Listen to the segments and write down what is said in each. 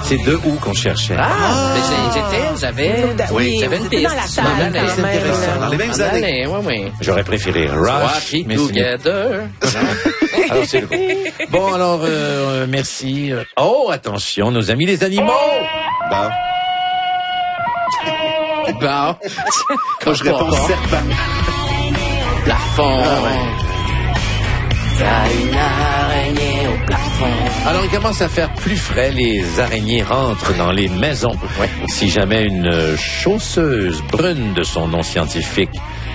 C'est de où qu'on cherchait. J'avais une piste. Dans la salle. C'est intéressant. Dans les mêmes années. Oui. J'aurais préféré Rush, mais Together. alors c'est le bon. Bon, alors, merci. Oh, attention, nos amis les animaux! Bon. Bon. Quand je réponds serpent. Plafond. T'as une araignée au plafond. Alors, il commence à faire plus frais. Les araignées rentrent dans les maisons. Ouais. Si jamais une chausseuse brune de son nom scientifique,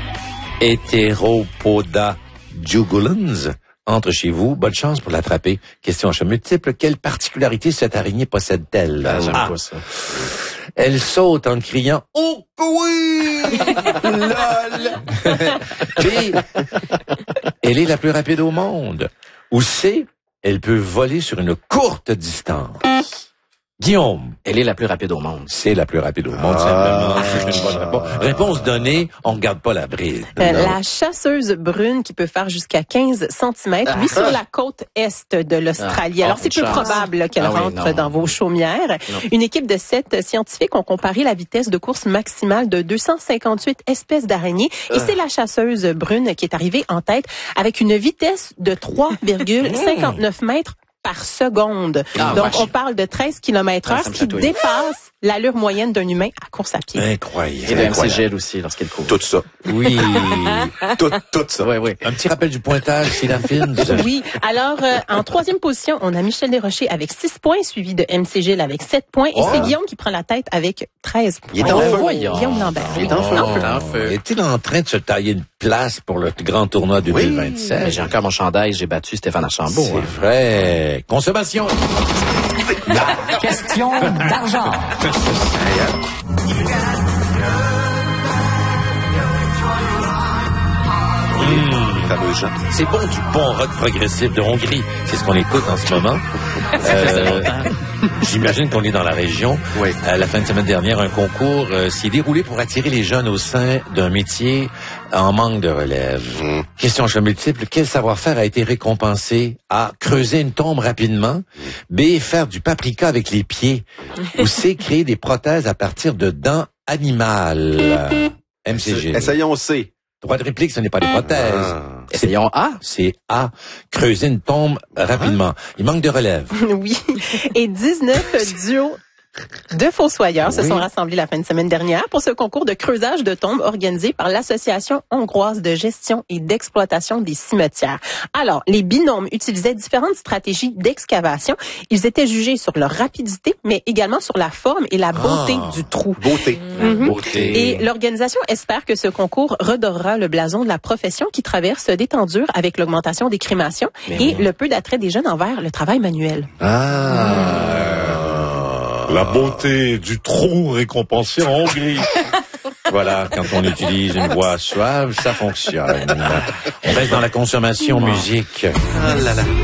Heteropoda jugulans, entre chez vous, bonne chance pour l'attraper. Question à choix multiple. Quelle particularité cette araignée possède-t-elle? J'aime pas ça. Elle saute en criant « Oh oui! Lol! » B. Elle est la plus rapide au monde. Ou C. Elle peut voler sur une courte distance. Guillaume. Elle est la plus rapide au monde. C'est la plus rapide au monde, simplement. C'est une bonne réponse. Réponse donnée, on ne garde pas la bride. La chasseuse brune qui peut faire jusqu'à 15 cm, lui, sur la côte est de l'Australie. Alors, c'est peu probable là, qu'elle rentre dans vos chaumières. Non. Une équipe de 7 scientifiques ont comparé la vitesse de course maximale de 258 espèces d'araignées. Et c'est la chasseuse brune qui est arrivée en tête avec une vitesse de 3,59 mètres par seconde. Donc, on parle de 13 km/h, ce qui dépasse l'allure moyenne d'un humain à course à pied. Incroyable. Et de MC Gilles aussi, lorsqu'il court. Tout ça. Oui. Tout ça. Oui. Un petit rappel du pointage, c'est la film. Oui. Alors, en troisième position, on a Michel Desrochers avec 6 points, suivi de MC Gilles avec 7 points. Et c'est Guillaume qui prend la tête avec 13 points. Il est en feu. Guillaume Lambert. Il est en feu. Est-il en train de se tailler une place pour le grand tournoi 2027? Mais j'ai encore mon chandail, j'ai battu Stéphane Archambault. C'est vrai. Consommation. La question d'argent. Fameux Jean. C'est bon du bon rock progressif de Hongrie. C'est ce qu'on écoute en ce moment. J'imagine qu'on est dans la région. Oui. La fin de semaine dernière, un concours s'est déroulé pour attirer les jeunes au sein d'un métier en manque de relève. Question à choix multiple. Quel savoir-faire a été récompensé? A. Creuser une tombe rapidement. B. Faire du paprika avec les pieds. Ou C. Créer des prothèses à partir de dents animales. MCG. Essayons C. Droit de réplique, ce n'est pas des prothèses. Essayons A. C'est A. Creuser une tombe rapidement. Il manque de relève. Oui. Et 19 duos de fossoyeurs se sont rassemblés la fin de semaine dernière pour ce concours de creusage de tombes organisé par l'Association hongroise de gestion et d'exploitation des cimetières. Alors, les binômes utilisaient différentes stratégies d'excavation. Ils étaient jugés sur leur rapidité, mais également sur la forme et la beauté du trou. Beauté. Beauté. Et l'organisation espère que ce concours redorera le blason de la profession qui traverse des temps durs avec l'augmentation des crémations et le peu d'attrait des jeunes envers le travail manuel. La beauté du trou récompensé en Hongrie. Voilà, quand on utilise une voix suave, ça fonctionne. On reste dans la consommation musique. Ah là là.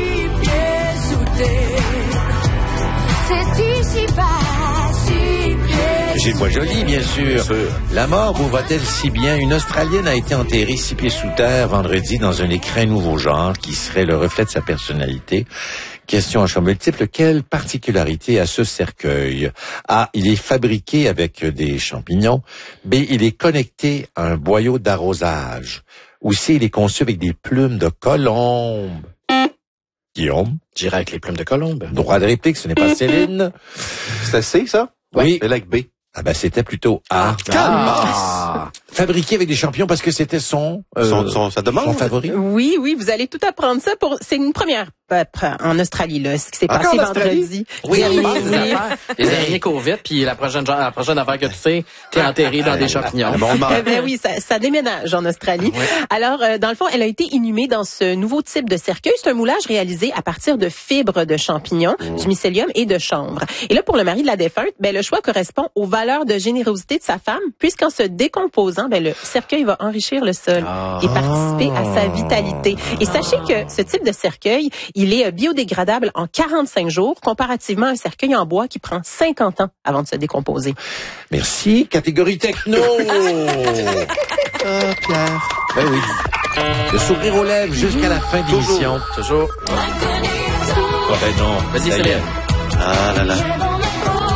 J'ai une voix jolie, bien sûr. La mort vous va-t-elle si bien? Une Australienne a été enterrée 6 pieds sous terre vendredi dans un écrin nouveau genre qui serait le reflet de sa personnalité. Question à choix multiple. Quelle particularité a ce cercueil? A. Il est fabriqué avec des champignons. B. Il est connecté à un boyau d'arrosage. Ou C. Il est conçu avec des plumes de colombe. Guillaume? J'irai avec les plumes de colombe. Droit de réplique, ce n'est pas Céline. C'était C, ça? Oui. C'est like B. Ah ben c'était plutôt A. Fabriqué avec des champignons parce que c'était son Sa demande. son favori. Oui, vous allez tout apprendre ça c'est une première en Australie, là, ce qui s'est Encore passé en Australie? vendredi. Oui, Oui. les araignées courent vite, puis la prochaine affaire que tu sais, t'es enterré dans des champignons. Bon, Oui, ça déménage en Australie. Ouais. Alors, dans le fond, elle a été inhumée dans ce nouveau type de cercueil. C'est un moulage réalisé à partir de fibres de champignons, du mycélium et de chanvre. Et là, pour le mari de la défunte, le choix correspond aux valeurs de générosité de sa femme, puisqu'en se décomposant, le cercueil va enrichir le sol et participer à sa vitalité. Et sachez que ce type de cercueil, il est biodégradable en 45 jours, comparativement à un cercueil en bois qui prend 50 ans avant de se décomposer. Merci. Catégorie techno. Pierre. Ben oui. Le sourire aux lèvres jusqu'à la fin de l'émission. Toujours. Oh ben non. Vas-y, Ça y est. Céline. Ah là là.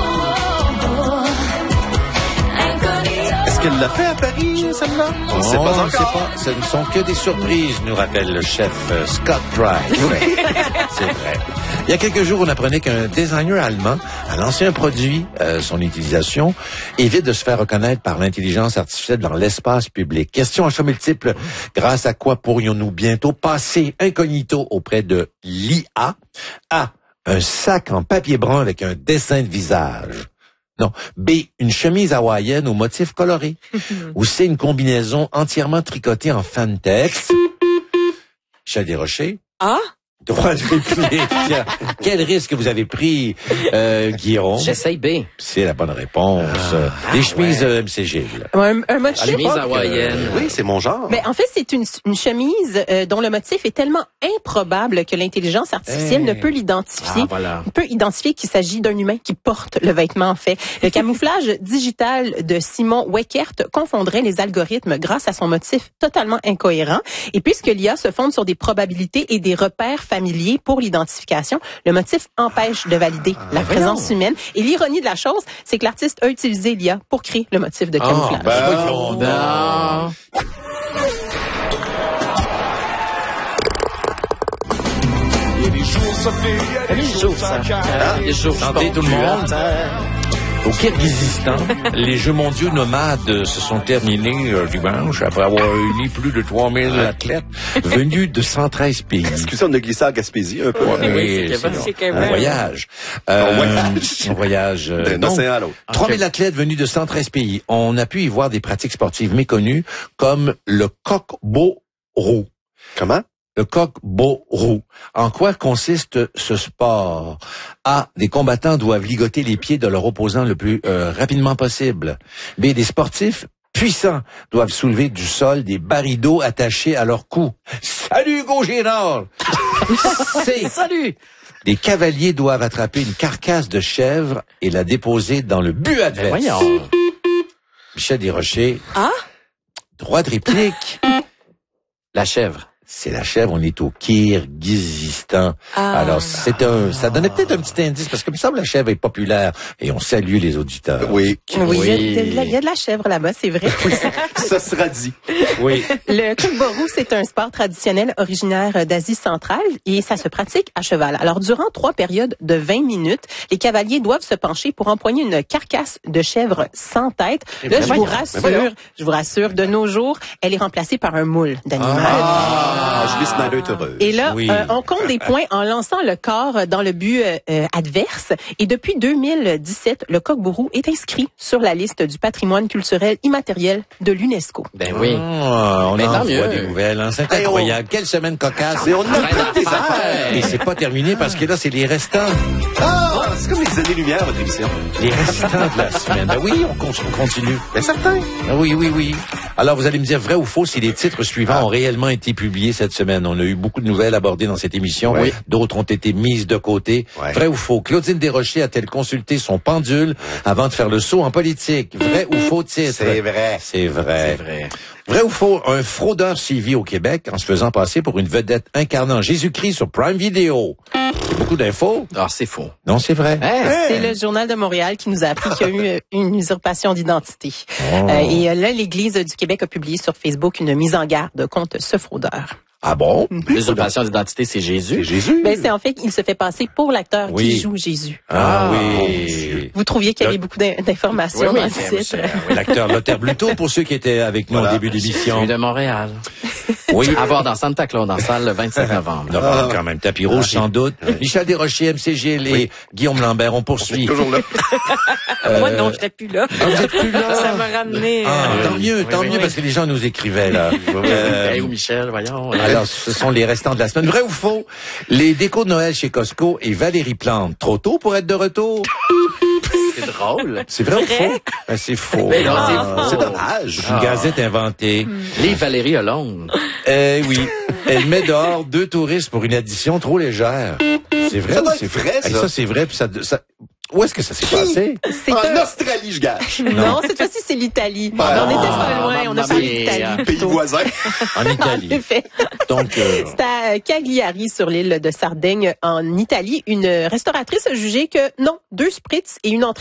qu'elle l'a fait à Paris, celle-là? On ne sait pas On ne sait encore. pas. Ce ne sont que des surprises, nous rappelle le chef Scott Price. C'est vrai. Il y a quelques jours, on apprenait qu'un designer allemand a lancé un produit. Son utilisation évite de se faire reconnaître par l'intelligence artificielle dans l'espace public. Question à choix multiples. Grâce à quoi pourrions-nous bientôt passer incognito auprès de l'IA? A. Un sac en papier brun avec un dessin de visage. Non. B. Une chemise hawaïenne aux motifs colorés. Ou C. Une combinaison entièrement tricotée en fantex. Michel Desrochers. Ah? Droit de réplique. Quel risque vous avez pris, Guillaume? J'essaye B. C'est la bonne réponse. Les chemises MCG. Là. Un motif. Chemise hawaïenne. Oui, c'est mon genre. Ben, en fait, c'est une chemise dont le motif est tellement improbable que l'intelligence artificielle ne peut l'identifier. Ah, voilà. On peut identifier qu'il s'agit d'un humain qui porte le vêtement, en fait. Le camouflage digital de Simon Weckert confondrait les algorithmes grâce à son motif totalement incohérent. Et puisque l'IA se fonde sur des probabilités et des repères familier pour l'identification, le motif empêche de valider la présence humaine. Et l'ironie de la chose, c'est que l'artiste a utilisé l'IA pour créer le motif de camouflage. Voyons donc. Non. Les jours Santé tout le monde. Au Kirghizistan, les Jeux mondiaux nomades se sont terminés dimanche après avoir réuni plus de 3000 athlètes venus de 113 pays. Excusez, on a glissé à Gaspésie un peu. Oui, c'est un voyage. Un voyage. D'un Donc, océan à l'autre. 3000 athlètes venus de 113 pays. On a pu y voir des pratiques sportives méconnues comme le coq-beau-roux. Comment? Le coq-beau-roux. En quoi consiste ce sport? A. Des combattants doivent ligoter les pieds de leur opposant le plus rapidement possible. B. Des sportifs puissants doivent soulever du sol des barils d'eau attachés à leur cou. Salut Hugo Girard! C. Salut! Des cavaliers doivent attraper une carcasse de chèvre et la déposer dans le but adverse. Voyons. Michel Desrochers. Ah? Droit de réplique. La chèvre. C'est la chèvre, on est au Kirghizistan. Ah. Alors, ça donnait peut-être un petit indice, parce que il me semble que la chèvre est populaire, et on salue les auditeurs. Oui. Oui, il y a de la chèvre là-bas, c'est vrai. Ça sera dit. Oui. Le coq-beau-roux, c'est un sport traditionnel originaire d'Asie centrale et ça se pratique à cheval. Alors, durant 3 périodes de 20 minutes, les cavaliers doivent se pencher pour empoigner une carcasse de chèvre sans tête. Là, je vous rassure, de nos jours, elle est remplacée par un moule d'animal. Julie Snyder est heureuse. Et là, Oui. on compte des points en lançant le corps dans le but adverse. Et depuis 2017, le coq-beau-roux est inscrit sur la liste du patrimoine culturel immatériel de l'UNESCO. Ben oui. On Mais en tant voit mieux. des nouvelles. Hein. C'est Hey, incroyable. Quelle semaine cocasse. Mais on a des affaires. Et c'est pas terminé parce que là, c'est les restants. Ah, c'est comme les années-lumière, votre émission. Les restants de la semaine. Ben oui, on continue. Ben certain. Ah oui. Alors, vous allez me dire vrai ou faux si les titres suivants ont réellement été publiés cette semaine. On a eu beaucoup de nouvelles abordées dans cette émission. Oui. D'autres ont été mises de côté. Ouais. Vrai ou faux? Claudine Desrochers a-t-elle consulté son pendule avant de faire le saut en politique? Vrai ou faux titre? C'est vrai. C'est vrai. C'est vrai. Vrai ou faux? Un fraudeur sévit au Québec en se faisant passer pour une vedette incarnant Jésus-Christ sur Prime Video. C'est beaucoup d'infos. Ah, c'est faux. Non, c'est vrai. Hein? C'est le Journal de Montréal qui nous a appris qu'il y a eu une usurpation d'identité. Oh. Et là, l'Église du Québec a publié sur Facebook une mise en garde contre ce fraudeur. Ah bon? L'usurpation d'identité, c'est Jésus. C'est Jésus. Ben, c'est en fait qu'il se fait passer pour l'acteur Oui. qui joue Jésus. Ah, mon oui. Vous trouviez qu'il y avait beaucoup d'informations Oui, dans oui, le titre. Oui, l'acteur Lothar Bluto, pour ceux qui étaient avec nous Voilà. au début de l'émission. Celui de Montréal. Oui. À voir dans Santa Claus, dans la salle, le 25 novembre. Novembre, quand même. Tapis rouge, sans doute. Michel Desrochers, MCG, et Guillaume Lambert, on poursuit. Toujours là. Moi, non, je serais plus là. Ah, vous êtes plus là? Ça m'a ramené. Ah, tant Oui, mieux, oui, parce que les gens nous écrivaient, là. Hey, où Michel, voyons. Alors, ce sont les restants de la semaine. Vrai ou faux? Les décos de Noël chez Costco et Valérie Plante. Trop tôt pour être de retour? C'est drôle. C'est vrai ou faux? Ben, c'est faux. Mais non, c'est Ah, faux. C'est dommage. Une gazette inventée. Les Valérie Hollande. Oui. Elle met dehors 2 touristes pour une addition trop légère. C'est vrai Ça ou doit c'est être vrai, ça. Ça, c'est vrai. Puis ça, où est-ce que ça s'est passé? C'est En un... Australie, je gâche. Non, cette fois-ci, c'est l'Italie. On était pas loin, on a mamma parlé mia. d'Italie. Pays plutôt. voisin. En En Italie. effet. Donc, C'est à Cagliari, sur l'île de Sardaigne, en Italie. Une restauratrice a jugé que non, 2 spritz et une entrée